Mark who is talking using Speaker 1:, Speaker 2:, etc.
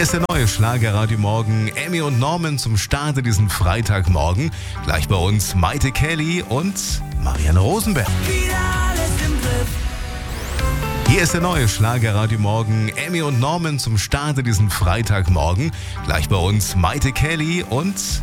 Speaker 1: Hier ist der neue Schlagerradio Morgen. Emmy und Norman zum Start diesen Freitagmorgen. Gleich bei uns Maite Kelly und Marianne Rosenberg. Hier ist der neue Schlagerradio Morgen. Emmy und Norman zum Start diesen Freitagmorgen. Gleich bei uns Maite Kelly und